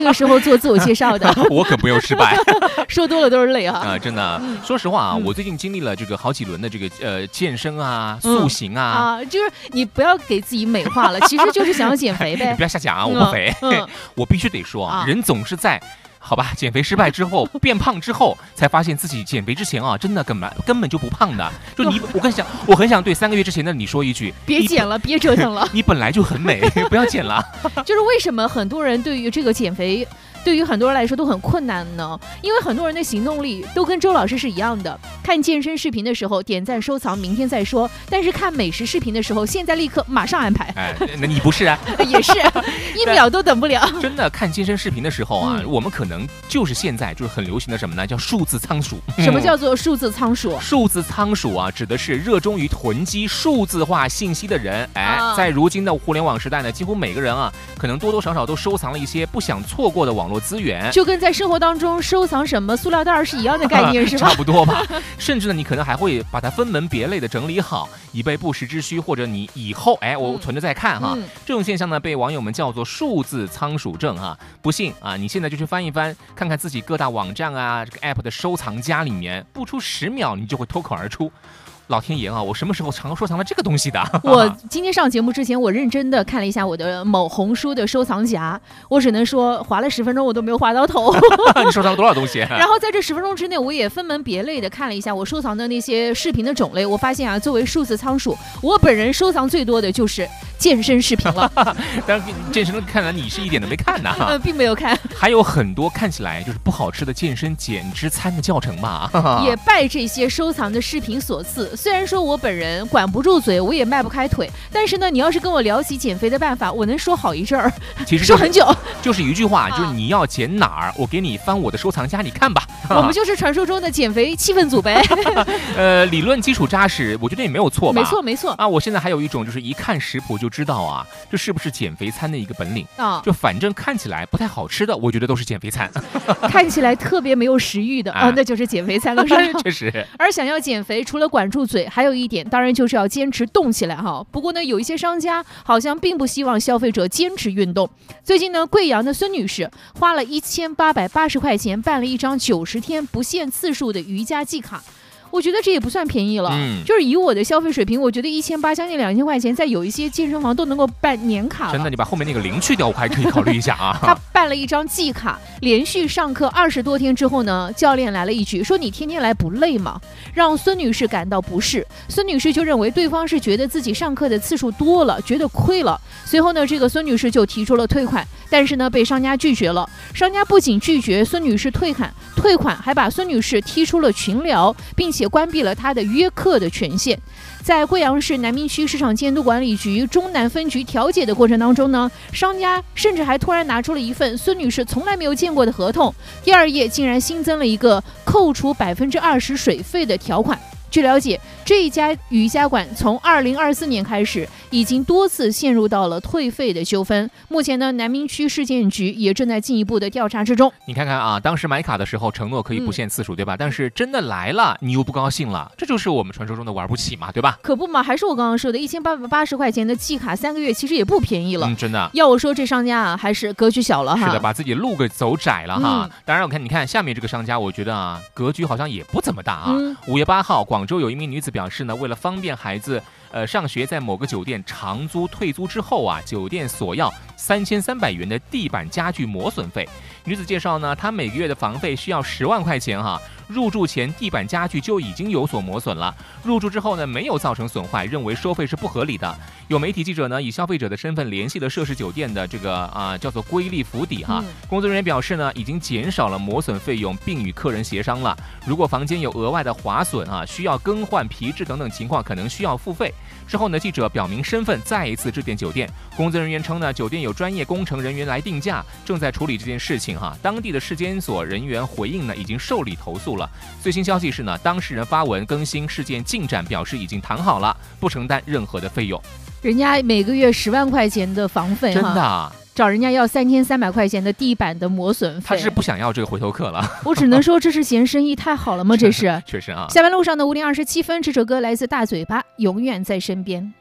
这个时候做自我介绍的， 我可不用失败， 说多了都是泪啊！ 真的，说实话啊，我最近经历了这个好几轮的这个健身啊、塑形啊， 就是你不要给自己美化了，其实就是想要减肥呗。 你不要瞎讲啊，我不肥，我必须得说啊，人总是在。好吧，减肥失败之后，变胖之后，才发现自己减肥之前啊，真的根本就不胖的。就你，我很想对3个月之前的你说一句： 别减了，别折腾了， 你本来就很美，不要减了。 就是为什么很多人对于这个减肥，对于很多人来说都很困难呢？因为很多人的行动力都跟周老师是一样的，看健身视频的时候点赞收藏，明天再说；但是看美食视频的时候，现在立刻马上安排。 那你不是啊？ 也是1秒都等不了。 真的看健身视频的时候啊，我们可能就是现在就是很流行的什么呢？叫数字仓鼠。 什么叫做数字仓鼠？ 数字仓鼠啊，指的是热衷于囤积数字化信息的人。在如今的互联网时代呢，几乎每个人啊，可能多多少少都收藏了一些不想错过的网络资源， 就跟在生活当中收藏什么塑料袋是一样的概念，是吧？ 差不多吧。甚至呢，你可能还会把它分门别类的整理好，以备不时之需，或者你以后我存着再看哈。这种现象呢，被网友们叫做数字仓鼠症哈。不信啊，你现在就去翻一翻，看看自己各大网站啊，这个 app 的收藏夹里面，不出10秒，你就会脱口而出。老天爷啊！我什么时候收藏了这个东西的？ 我今天上节目之前，我认真的看了一下我的某红书的收藏夹，我只能说划了10分钟，我都没有划到头。 你收藏了多少东西？ 然后在这10分钟之内，我也分门别类的看了一下我收藏的那些视频的种类。我发现啊，作为数字仓鼠，我本人收藏最多的就是健身视频了。 但是健身看来你是一点都没看呐。 并没有看。 还有很多看起来就是不好吃的健身减脂餐的教程嘛。 也拜这些收藏的视频所赐。虽然说我本人管不住嘴，我也迈不开腿，但是呢，你要是跟我聊起减肥的办法，我能说好一阵儿， 其实、 说很久。 就是一句话，就是你要减哪儿，我给你翻我的收藏夹，你看吧。 我们就是传说中的减肥气氛组呗。 理论基础扎实，我觉得也没有错吧？ 没错啊！我现在还有一种就是一看食谱就知道啊，这是不是减肥餐的一个本领啊？就反正看起来不太好吃的，我觉得都是减肥餐。 看起来特别没有食欲的那就是减肥餐了，是吧？ 确实。 而想要减肥，除了管住嘴，还有一点，当然就是要坚持动起来哈。不过呢，有一些商家好像并不希望消费者坚持运动。最近呢，贵阳的孙女士花了1880块钱办了一张90天不限次数的瑜伽季卡。我觉得这也不算便宜了，就是以我的消费水平，我觉得1800将近2000块钱，在有一些健身房都能够办年卡了。 真的，你把后面那个0去掉，我还可以考虑一下啊。 他办了一张季卡，连续上课20多天之后呢，教练来了一句说：“你天天来不累吗？”让孙女士感到不适。孙女士就认为对方是觉得自己上课的次数多了，觉得亏了。随后呢，这个孙女士就提出了退款，但是呢，被商家拒绝了。商家不仅拒绝孙女士退款，还把孙女士踢出了群聊，并且关闭了她的约课的权限。在贵阳市南明区市场监督管理局中南分局调解的过程当中呢，商家甚至还突然拿出了一份孙女士从来没有见过的合同，第2页竟然新增了一个扣除20%水费的条款。据了解，这一家瑜伽馆从2024年开始，已经多次陷入到了退费的纠纷。目前呢，南明区市监局也正在进一步的调查之中。 你看看啊，当时买卡的时候承诺可以不限次数，对吧？但是真的来了，你又不高兴了，这就是我们传说中的玩不起嘛，对吧？ 可不嘛，还是我刚刚说的，1880块钱的季卡3个月，其实也不便宜了。 真的。 要我说，这商家啊，还是格局小了哈。 是的，把自己路给走窄了哈。当然，你看下面这个商家，我觉得啊，格局好像也不怎么大啊。5月8号，广州有一名女子表示呢，为了方便孩子上学，在某个酒店长租退租之后啊，酒店索要3300元的地板家具磨损费。女子介绍呢，她每个月的房费需要10万块钱哈。入住前地板家具就已经有所磨损了，入住之后呢没有造成损坏，认为收费是不合理的。有媒体记者呢以消费者的身份联系了涉事酒店的这个叫做瑰丽府邸哈，工作人员表示呢已经减少了磨损费用，并与客人协商了，如果房间有额外的划损需要更换皮质等等情况，可能需要付费。之后呢，记者表明身份，再一次致电酒店，工作人员称呢酒店有专业工程人员来定价，正在处理这件事情哈。当地的市监所人员回应呢已经受理投诉了。最新消息是呢，当事人发文更新事件进展，表示已经谈好了，不承担任何的费用。 人家每个月10万块钱的房费， 真的找人家要3300块钱的地板的磨损费， 他是不想要这个回头客了。 我只能说这是嫌生意太好了吗？这是确实啊。 下班路上的5点27分，这首歌来自大嘴巴，永远在身边。